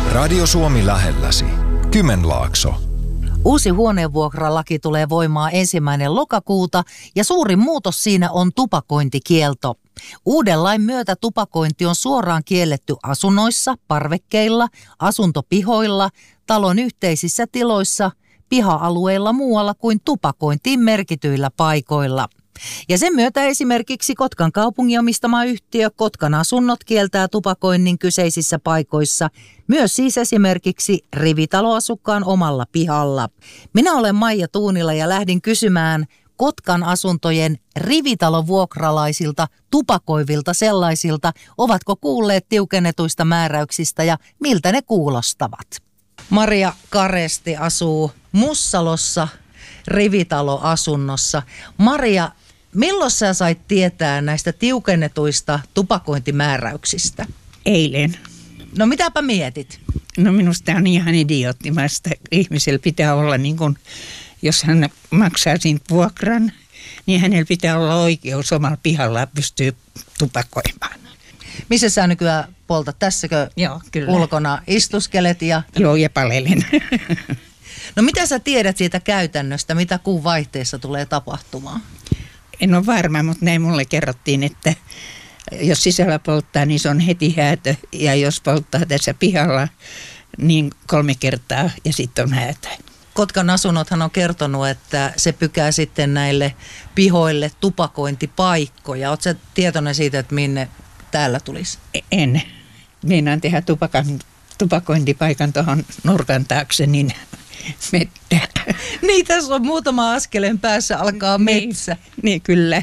Radio Suomi lähelläsi. Kymenlaakso. Uusi huoneenvuokralaki tulee voimaan 1. lokakuuta ja suurin muutos siinä on tupakointikielto. Uuden lain myötä tupakointi on suoraan kielletty asunnoissa, parvekkeilla, asuntopihoilla, talon yhteisissä tiloissa, piha-alueilla muualla kuin tupakointiin merkityillä paikoilla. Ja sen myötä esimerkiksi Kotkan kaupungin omistama yhtiö Kotkan Asunnot kieltää tupakoinnin kyseisissä paikoissa, myös siis esimerkiksi rivitaloasukkaan omalla pihalla. Minä olen Maija Tuunila ja lähdin kysymään Kotkan asuntojen rivitalovuokralaisilta, tupakoivilta sellaisilta, ovatko kuulleet tiukennetuista määräyksistä ja miltä ne kuulostavat. Maria Karesti asuu Mussalossa rivitaloasunnossa. Maria, milloin sä sait tietää näistä tiukennetuista tupakointimääräyksistä? Eilen. No mitäpä mietit? No minusta on ihan idioottimaista. Ihmisellä pitää olla niin kuin, jos hän maksaa siitä vuokran, niin hänellä pitää olla oikeus omalla pihallaan pystyy tupakoimaan. Missä sä nykyään poltat? Tässäkö? Joo, kyllä. Ulkona istuskelet ja... Joo, ja palelen. No mitä sä tiedät siitä käytännöstä, mitä kuun vaihteessa tulee tapahtumaan? En ole varma, mutta näin mulle kerrottiin, että jos sisällä polttaa, niin se on heti häätö. Ja jos polttaa tässä pihalla, niin 3 kertaa ja sitten on häätö. Kotkan Asunnothan on kertonut, että se pykää sitten näille pihoille tupakointipaikkoja. Oletko sä tietoinen siitä, että minne täällä tulisi? En. Meinaan tehdä tupakointipaikan tuohon nurkan taakse, niin mettä. Niin, tässä on muutama askeleen päässä alkaa metsä. Niin, kyllä.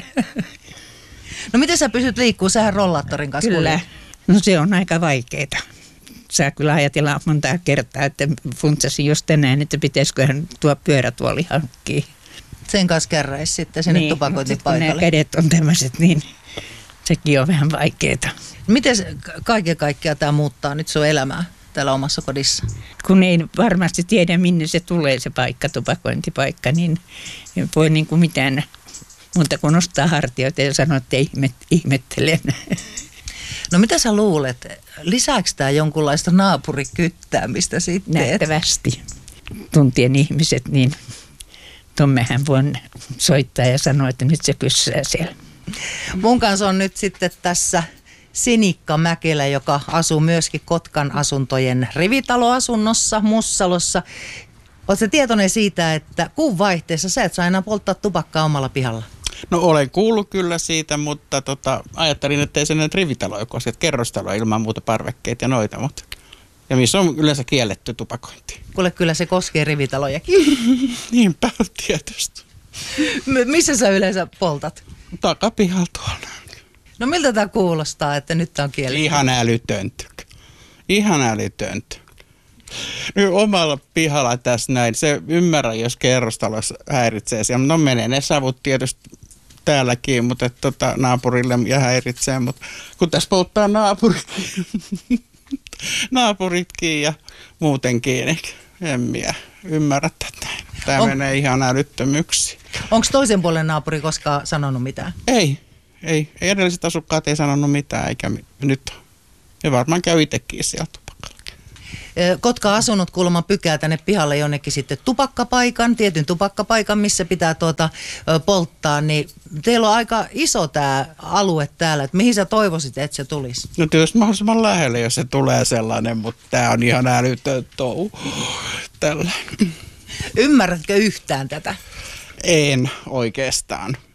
No miten sä pysyt liikkuu? Sähän rollaattorin kanssa. Kyllä. No se on aika vaikeeta. Saa kyllä ajatella montaa kertaa, että funtsasin just tänään, että pitäisiköhän tuo pyörätuoli hankkia. Sen kanssa kärräisi sitten sinne niin, tupakointipaikalle. Kun nämä kädet on tämmöiset, niin sekin on vähän vaikeeta. Miten kaiken kaikkiaan tämä muuttaa nyt sun elämää täällä omassa kodissa? Kun ei varmasti tiedä, minne se tulee se paikka, tupakointipaikka, niin ei voi niin kuin mitään muuta kuin nostaa hartioita ja sanoa, että ihmettelen. No mitä sä luulet? Lisääkö tämä jonkunlaista naapurikyttäämistä sitten? Nähtävästi. Tuntien ihmiset, niin Tommehän voin soittaa ja sanoa, että nyt se kyssää siellä. Mun kanssa on nyt sitten tässä Sinikka Mäkelä, joka asuu myöskin Kotkan asuntojen rivitaloasunnossa Mussalossa. Oletko tietoinen siitä, että kuun vaihteessa sä et saa enää polttaa tupakkaa omalla pihalla? No olen kuullut kyllä siitä, mutta ajattelin, että ei se nyt rivitaloja koske, että kerrostaloja ilman muuta parvekkeita ja noita. Ja missä on yleensä kielletty tupakointi. Kuule, kyllä se koskee rivitalojakin. Niinpä tietysti. Missä sä yleensä poltat? Takapihalla tuolla. No miltä tämä kuulostaa, että nyt tämä on kielletty? Ihan älytöntä. Nyt omalla pihalla tässä näin. Se ymmärrä, jos kerrostalossa häiritsee siellä. No menee ne savut tietysti täälläkin, mutta naapurille ja häiritsee. Mutta kun tässä polttaa naapuritkin ja muutenkin, niin en minä ymmärrä tätä. Tämä menee ihan älyttömyyksiin. Onko toisen puolen naapuri koskaan sanonut mitään? Ei. Edelliset asukkaat ei sanonut mitään, eikä nyt. Ja varmaan käy itsekin siellä tupakalla. Kotka Asunnot kuulemma pykää tänne pihalle jonnekin sitten tietyn tupakkapaikan, missä pitää polttaa, niin teillä on aika iso tämä alue täällä, että mihin sä toivoisit, että se tulisi? No tietysti mahdollisimman lähelle, jos se tulee sellainen, mutta tämä on ihan älytön touhu tällä. Ymmärrätkö yhtään tätä? En oikeastaan.